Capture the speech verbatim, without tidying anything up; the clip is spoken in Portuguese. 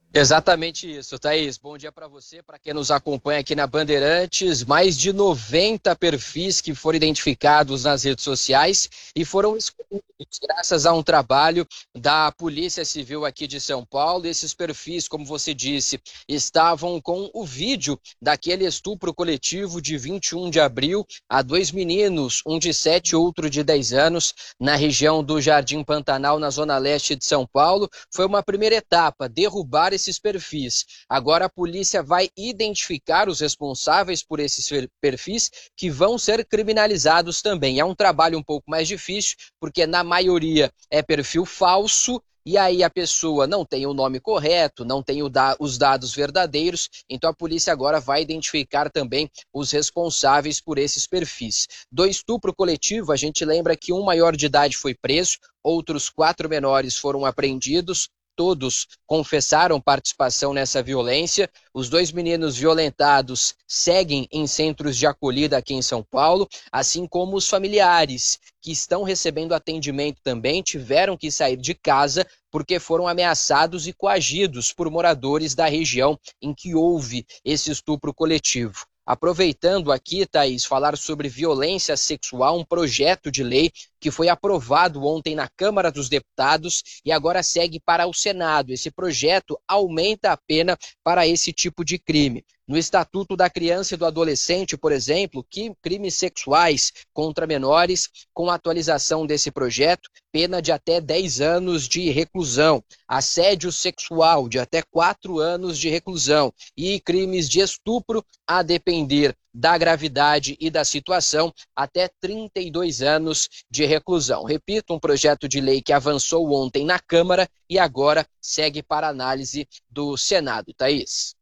Exatamente isso, Thaís. Bom dia para você, para quem nos acompanha aqui na Bandeirantes. Mais de noventa perfis que foram identificados nas redes sociais e foram escolhidos graças a um trabalho da Polícia Civil aqui de São Paulo. Esses perfis, como você disse, estavam com o vídeo daquele estupro coletivo de vinte e um de abril a dois meninos, um de sete e outro de dez anos, na região do Jardim Pantanal, na zona leste de São Paulo. Foi uma primeira etapa, derrubar esses perfis. Agora a polícia vai identificar os responsáveis por esses perfis que vão ser criminalizados também. É um trabalho um pouco mais difícil, porque na maioria é perfil falso, e aí a pessoa não tem o nome correto, não tem da os dados verdadeiros, então a polícia agora vai identificar também os responsáveis por esses perfis. Do estupro coletivo, a gente lembra que um maior de idade foi preso, outros quatro menores foram apreendidos, todos confessaram participação nessa violência. Os dois meninos violentados seguem em centros de acolhida aqui em São Paulo, assim como os familiares que estão recebendo atendimento também tiveram que sair de casa porque foram ameaçados e coagidos por moradores da região em que houve esse estupro coletivo. Aproveitando aqui, Thaís, falar sobre violência sexual, um projeto de lei que foi aprovado ontem na Câmara dos Deputados e agora segue para o Senado. Esse projeto aumenta a pena para esse tipo de crime. No Estatuto da Criança e do Adolescente, por exemplo, que crimes sexuais contra menores, com a atualização desse projeto, pena de até dez anos de reclusão, assédio sexual de até quatro anos de reclusão e crimes de estupro, a depender da gravidade e da situação, até trinta e dois anos de reclusão. Repito, um projeto de lei que avançou ontem na Câmara e agora segue para análise do Senado. Thaís.